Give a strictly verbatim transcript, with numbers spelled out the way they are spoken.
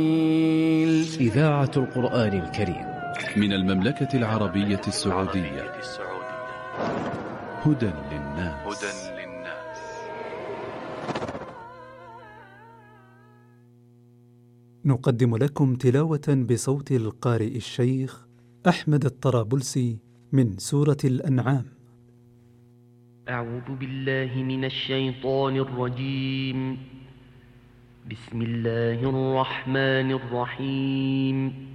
إذاعة القرآن الكريم من المملكة العربية السعودية. هدى للناس. نقدم لكم تلاوة بصوت القارئ الشيخ أحمد الطرابلسي من سورة الأنعام. أعوذ بالله من الشيطان الرجيم. بسم الله الرحمن الرحيم.